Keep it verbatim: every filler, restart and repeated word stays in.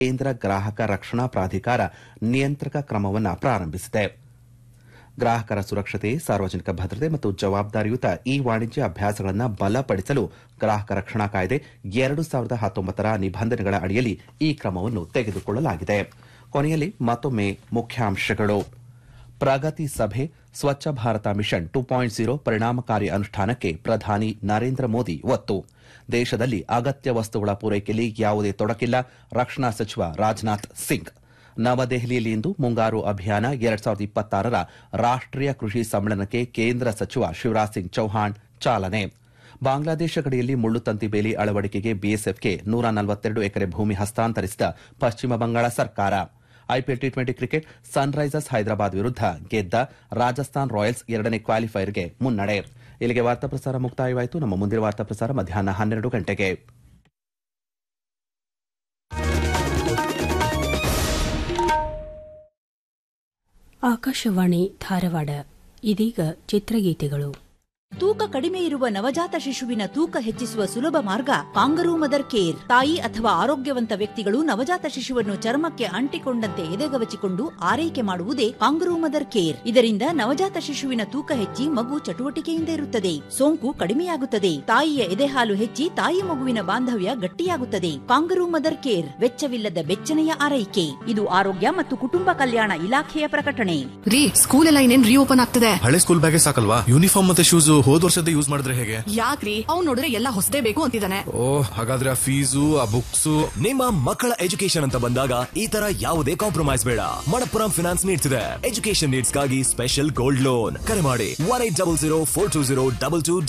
ಕೇಂದ್ರ ಗ್ರಾಹಕ ರಕ್ಷಣಾ ಪ್ರಾಧಿಕಾರ ನಿಯಂತ್ರಕ ಕ್ರಮವನ್ನು ಪ್ರಾರಂಭಿಸಿದೆ. ಗ್ರಾಹಕರ ಸುರಕ್ಷತೆ, ಸಾರ್ವಜನಿಕ ಭದ್ರತೆ ಮತ್ತು ಜವಾಬ್ದಾರಿಯುತ ಇ ವಾಣಿಜ್ಯ ಅಭ್ಯಾಸಗಳನ್ನು ಬಲಪಡಿಸಲು ಗ್ರಾಹಕ ರಕ್ಷಣಾ ಕಾಯ್ದೆ ಎರಡು ಸಾವಿರದ ಹತ್ತೊಂಬತ್ತರ ನಿಬಂಧನೆಗಳ ಅಡಿಯಲ್ಲಿ ಈ ಕ್ರಮವನ್ನು ತೆಗೆದುಕೊಳ್ಳಲಾಗಿದೆ. ಕೊನೆಯಲ್ಲಿ ಮತ್ತೊಮ್ಮೆ ಮುಖ್ಯಾಂಶಗಳು. ಪ್ರಗತಿ ಸಭೆ, Swachh Bharat mission to point zero ಪರಿಣಾಮಕಾರಿ ಅನುಷ್ಠಾನಕ್ಕೆ ಪ್ರಧಾನಿ ನರೇಂದ್ರ ಮೋದಿ ಒತ್ತು. ದೇಶದಲ್ಲಿ ಅಗತ್ಯ ವಸ್ತುಗಳ ಪೂರೈಕೆಯಲ್ಲಿ ಯಾವುದೇ ತೊಡಕಿಲ್ಲ, ರಕ್ಷಣಾ ಸಚಿವ ರಾಜನಾಥ್ ಸಿಂಗ್. ನವದೆಹಲಿಯಲ್ಲಿಂದು ಮುಂಗಾರು ಅಭಿಯಾನ ಎರಡ್ ಸಾವಿರದ ಇಪ್ಪತ್ತಾರರ ರಾಷ್ಟೀಯ ಕೃಷಿ ಸಮ್ಮೇಳನಕ್ಕೆ ಕೇಂದ್ರ ಸಚಿವ ಶಿವರಾಜ್ ಸಿಂಗ್ ಚೌಹಾಣ್ ಚಾಲನೆ. ಬಾಂಗ್ಲಾದೇಶ ಗಡಿಯಲ್ಲಿ ಮುಳ್ಳುತಂತಿ ಬೇಲಿ ಅಳವಡಿಕೆಗೆ ಬಿಎಸ್ಎಫ್ಗೆ ನೂರ ನಲವತ್ತೆರಡು ಎಕರೆ ಭೂಮಿ ಹಸ್ತಾಂತರಿಸಿದ ಪಶ್ಚಿಮ ಬಂಗಾಳ ಸರ್ಕಾರ. IPL T twenty cricket, Sunrisers Hyderabad ವಿರುದ್ಧ ಗೆದ್ದ ರಾಜಸ್ಥಾನ್ ರಾಯಲ್ಸ್ ಎರಡನೇ ಕ್ವಾಲಿಫೈರ್ಗೆ ಮುನ್ನಡೆ. ಇಲ್ಲಿಗೆ ವಾರ್ತಾ ಪ್ರಸಾರ ಮುಕ್ತಾಯವಾಯಿತು. ನಮ್ಮ ಮುಂದಿನ ವಾರ್ತಾ ಪ್ರಸಾರ ಮಧ್ಯಾಹ್ನ ಹನ್ನೆರಡು ಗಂಟೆಗೆ. ಆಕಾಶವಾಣಿ ಧಾರವಾಡ. ಇದೀಗ ಚಿತ್ರಗೀತೆಗಳು. ತೂಕ ಕಡಿಮೆ ಇರುವ ನವಜಾತ ಶಿಶುವಿನ ತೂಕ ಹೆಚ್ಚಿಸುವ ಸುಲಭ ಮಾರ್ಗ ಕಾಂಗರೂ ಮದರ್ ಕೇರ್. ತಾಯಿ ಅಥವಾ ಆರೋಗ್ಯವಂತ ವ್ಯಕ್ತಿಗಳು ನವಜಾತ ಶಿಶುವನ್ನು ಚರ್ಮಕ್ಕೆ ಅಂಟಿಕೊಂಡಂತೆ ಎದೆಗವಚಿಕೊಂಡು ಆರೈಕೆ ಮಾಡುವುದೇ ಕಾಂಗರೂ ಮದರ್ ಕೇರ್. ಇದರಿಂದ ನವಜಾತ ಶಿಶುವಿನ ತೂಕ ಹೆಚ್ಚಿ ಮಗು ಚಟುವಟಿಕೆಯಿಂದ ಇರುತ್ತದೆ, ಸೋಂಕು ಕಡಿಮೆಯಾಗುತ್ತದೆ, ತಾಯಿಯ ಎದೆಹಾಲು ಹೆಚ್ಚಿ ತಾಯಿ ಮಗುವಿನ ಬಾಂಧವ್ಯ ಗಟ್ಟಿಯಾಗುತ್ತದೆ. ಕಾಂಗರೂ ಮದರ್ ಕೇರ್ ವೆಚ್ಚವಿಲ್ಲದ ಬೆಚ್ಚನೆಯ ಆರೈಕೆ. ಇದು ಆರೋಗ್ಯ ಮತ್ತು ಕುಟುಂಬ ಕಲ್ಯಾಣ ಇಲಾಖೆಯ ಪ್ರಕಟಣೆ. ರೀ, ಸ್ಕೂಲ್ ಎಲ್ಲ ಇನ್ನೇನ್ ರೀಓಪನ್ ಆಗ್ತದೆ. ಹಳೆ ಸ್ಕೂಲ್ ಬ್ಯಾಗೇ ಸಾಕಲ್ವಾ? ಯೂನಿಫಾರ್ಮ್ ಮತ್ತೆ ಶೂಸ್ ಹೋದ್ ವರ್ಷದ ಯೂಸ್ ಮಾಡಿದ್ರೆ ಹೇಗೆ? ಯಾಕ್ರಿ, ಅವ್ನು ನೋಡಿದ್ರೆ ಎಲ್ಲ ಹೊಸದೇ ಬೇಕು ಅಂತಿದ್ದಾನೆ. ಓ, ಹಾಗಾದ್ರೆ ಆ ಫೀಸು, ಆ ಬುಕ್ಸ್. ನಿಮ್ಮ ಮಕ್ಕಳ ಎಜುಕೇಶನ್ ಅಂತ ಬಂದಾಗ ಈ ತರ ಯಾವುದೇ ಕಾಂಪ್ರಮೈಸ್ ಬೇಡ. ಮಣಪ್ಪುರಂ ಫಿನಾನ್ಸ್ ನೀಡ್ತಿದೆ ಎಜುಕೇಶನ್ ನೀಡ್ಸ್ ಗಾಗಿ ಸ್ಪೆಷಲ್ ಗೋಲ್ಡ್ ಲೋನ್. ಕರೆ ಮಾಡಿ one eight double zero four two zero double two